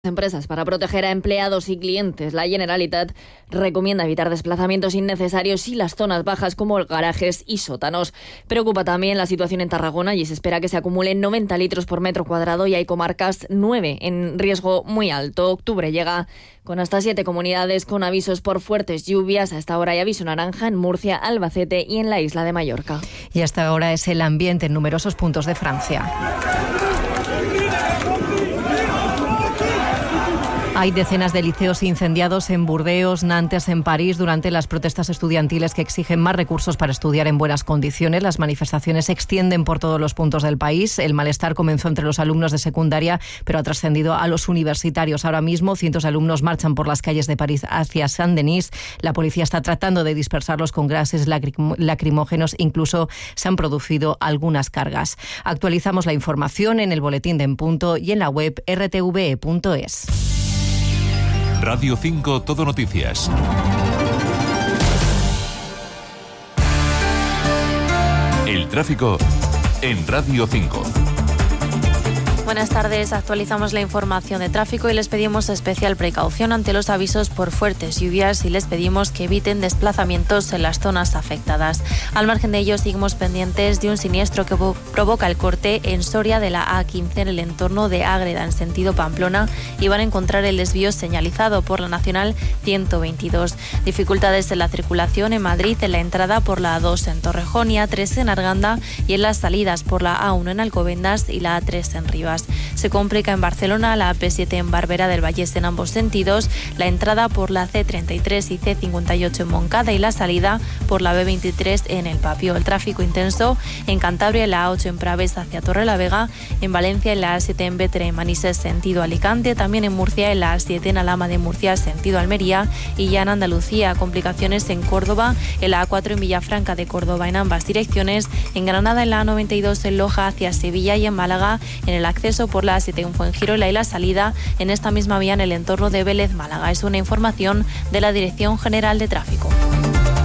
Empresas para proteger a empleados y clientes. La Generalitat recomienda evitar desplazamientos innecesarios y las zonas bajas como garajes y sótanos. Preocupa también la situación en Tarragona y se espera que se acumulen 90 litros por metro cuadrado y hay comarcas 9 en riesgo muy alto. Octubre llega con hasta 7 comunidades con avisos por fuertes lluvias. Hasta ahora hay aviso naranja en Murcia, Albacete y en la isla de Mallorca. Y hasta ahora es el ambiente en numerosos puntos de Francia. Hay decenas de liceos incendiados en Burdeos, Nantes, en París, durante las protestas estudiantiles que exigen más recursos para estudiar en buenas condiciones. Las manifestaciones se extienden por todos los puntos del país. El malestar comenzó entre los alumnos de secundaria, pero ha trascendido a los universitarios. Ahora mismo, cientos de alumnos marchan por las calles de París hacia Saint-Denis. La policía está tratando de dispersarlos con gases lacrimógenos. Incluso se han producido algunas cargas. Actualizamos la información en el boletín de En Punto y en la web rtve.es. Radio 5 Todo Noticias. El tráfico en Radio 5. Buenas tardes, actualizamos la información de tráfico y les pedimos especial precaución ante los avisos por fuertes lluvias y les pedimos que eviten desplazamientos en las zonas afectadas. Al margen de ello, seguimos pendientes de un siniestro que provoca el corte en Soria de la A15 en el entorno de Ágreda en sentido Pamplona y van a encontrar el desvío señalizado por la Nacional 122. Dificultades en la circulación en Madrid en la entrada por la A2 en Torrejón y A3 en Arganda y en las salidas por la A1 en Alcobendas y la A3 en Rivas. Se complica en Barcelona la AP7 en Barberà del Vallès en ambos sentidos, la entrada por la C33 y C58 en Montcada y la salida por la B23 en El Papio. El tráfico intenso en Cantabria, en la A8 en Pravés hacia Torrelavega, en Valencia en la A7 en Bétera y Manises sentido Alicante, también en Murcia en la A7 en Alhama de Murcia sentido Almería y ya en Andalucía complicaciones en Córdoba, en la A4 en Villafranca de Córdoba en ambas direcciones, en Granada en la A92 en Loja hacia Sevilla y en Málaga en el acceso por la A7 en Fuengirola y la salida en esta misma vía en el entorno de Vélez, Málaga. Es una información de la Dirección General de Tráfico.